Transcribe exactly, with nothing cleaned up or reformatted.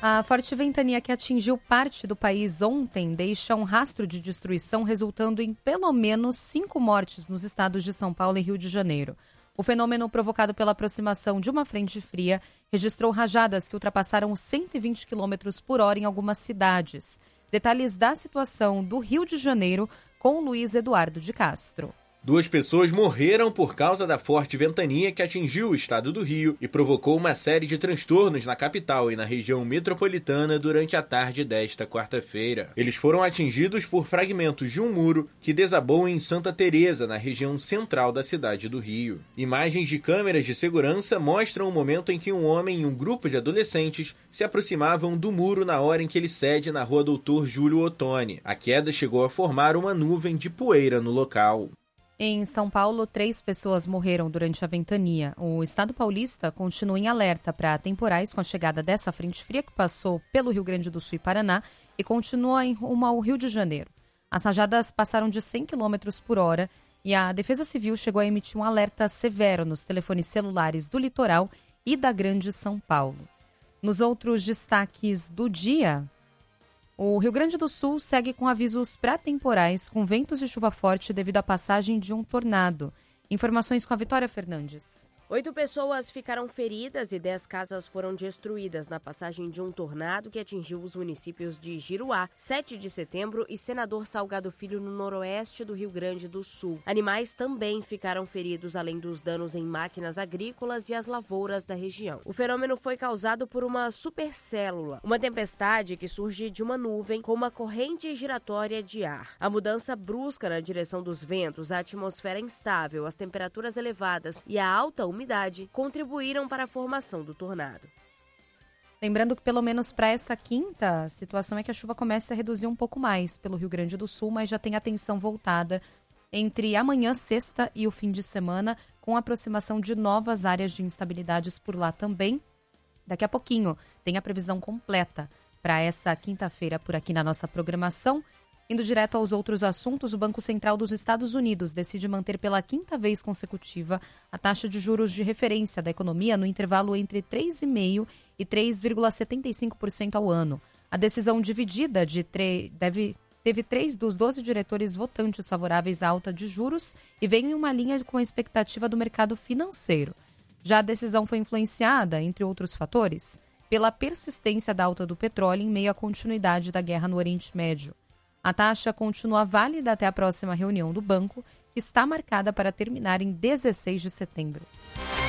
A forte ventania que atingiu parte do país ontem deixa um rastro de destruição, resultando em pelo menos cinco mortes nos estados de São Paulo e Rio de Janeiro. O fenômeno, provocado pela aproximação de uma frente fria, registrou rajadas que ultrapassaram os cento e vinte quilômetros por hora em algumas cidades. Detalhes da situação do Rio de Janeiro com Luiz Eduardo de Castro. Duas pessoas morreram por causa da forte ventania que atingiu o estado do Rio e provocou uma série de transtornos na capital e na região metropolitana durante a tarde desta quarta-feira. Eles foram atingidos por fragmentos de um muro que desabou em Santa Teresa, na região central da cidade do Rio. Imagens de câmeras de segurança mostram o momento em que um homem e um grupo de adolescentes se aproximavam do muro na hora em que ele cede na rua Doutor Júlio Ottoni. A queda chegou a formar uma nuvem de poeira no local. Em São Paulo, três pessoas morreram durante a ventania. O estado paulista continua em alerta para temporais com a chegada dessa frente fria que passou pelo Rio Grande do Sul e Paraná e continua em rumo ao Rio de Janeiro. As rajadas passaram de cem quilômetros por hora e a Defesa Civil chegou a emitir um alerta severo nos telefones celulares do litoral e da Grande São Paulo. Nos outros destaques do dia, o Rio Grande do Sul segue com avisos pré-temporais com ventos e chuva forte devido à passagem de um tornado. Informações com a Vitória Fernandes. Oito pessoas ficaram feridas e dez casas foram destruídas na passagem de um tornado que atingiu os municípios de Giruá, sete de setembro e Senador Salgado Filho, no noroeste do Rio Grande do Sul. Animais também ficaram feridos, além dos danos em máquinas agrícolas e as lavouras da região. O fenômeno foi causado por uma supercélula, uma tempestade que surge de uma nuvem com uma corrente giratória de ar. A mudança brusca na direção dos ventos, a atmosfera instável, as temperaturas elevadas e a alta umidade umidade contribuíram para a formação do tornado. Lembrando que pelo menos para essa quinta, a situação é que a chuva começa a reduzir um pouco mais pelo Rio Grande do Sul, mas já tem atenção voltada entre amanhã, sexta e o fim de semana, com a aproximação de novas áreas de instabilidades por lá também. Daqui a pouquinho tem a previsão completa para essa quinta-feira por aqui na nossa programação. Indo direto aos outros assuntos, o Banco Central dos Estados Unidos decide manter pela quinta vez consecutiva a taxa de juros de referência da economia no intervalo entre três vírgula cinco por cento e três vírgula setenta e cinco por cento ao ano. A decisão dividida de tre... deve... teve três dos doze diretores votantes favoráveis à alta de juros e veio em uma linha com a expectativa do mercado financeiro. Já a decisão foi influenciada, entre outros fatores, pela persistência da alta do petróleo em meio à continuidade da guerra no Oriente Médio. A taxa continua válida até a próxima reunião do banco, que está marcada para terminar em dezesseis de setembro.